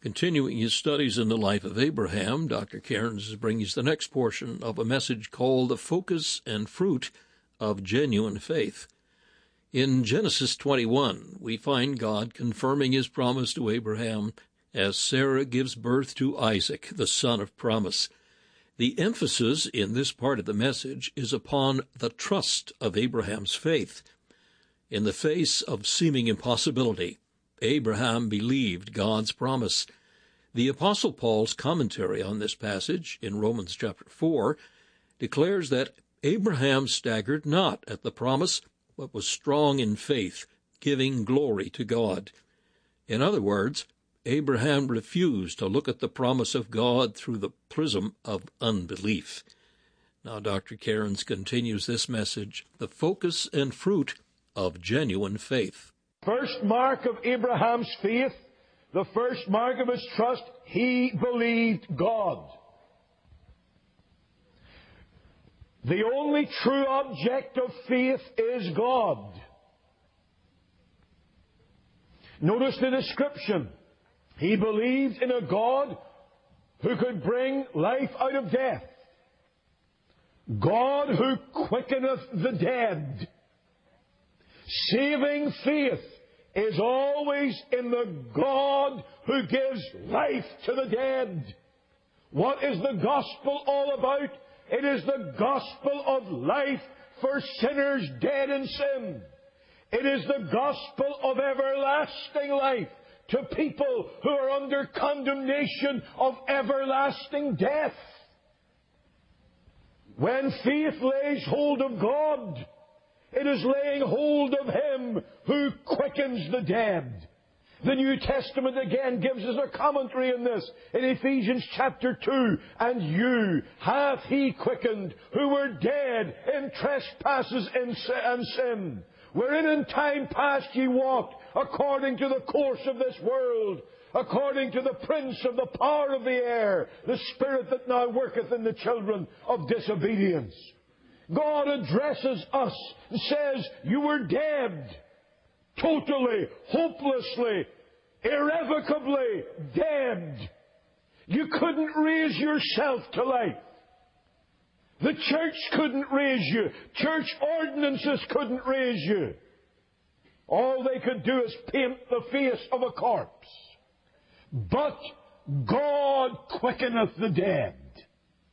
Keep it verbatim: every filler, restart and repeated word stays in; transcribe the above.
Continuing his studies in the life of Abraham, Doctor Cairns brings the next portion of a message called The Focus and Fruit of Genuine Faith. In Genesis twenty-one, we find God confirming his promise to Abraham as Sarah gives birth to Isaac, the son of promise. The emphasis in this part of the message is upon the trust of Abraham's faith. In the face of seeming impossibility, Abraham believed God's promise. The Apostle Paul's commentary on this passage in Romans chapter four declares that Abraham staggered not at the promise, but was strong in faith, giving glory to God. In other words, Abraham refused to look at the promise of God through the prism of unbelief. Now, Doctor Cairns continues this message, the focus and fruit of genuine faith. First mark of Abraham's faith, the first mark of his trust, he believed God. The only true object of faith is God. Notice the description. He believed in a God who could bring life out of death. God who quickeneth the dead. Saving faith is always in the God who gives life to the dead. What is the gospel all about? It is the gospel of life for sinners dead in sin. It is the gospel of everlasting life to people who are under condemnation of everlasting death. When faith lays hold of God, it is laying hold of Him who quickens the dead. The New Testament again gives us a commentary on this in Ephesians chapter two. And you hath He quickened who were dead in trespasses and sin, wherein in time past ye walked according to the course of this world, according to the prince of the power of the air, the spirit that now worketh in the children of disobedience. God addresses us and says, you were dead. Totally, hopelessly, irrevocably dead. You couldn't raise yourself to life. The church couldn't raise you. Church ordinances couldn't raise you. All they could do is paint the face of a corpse. But God quickeneth the dead.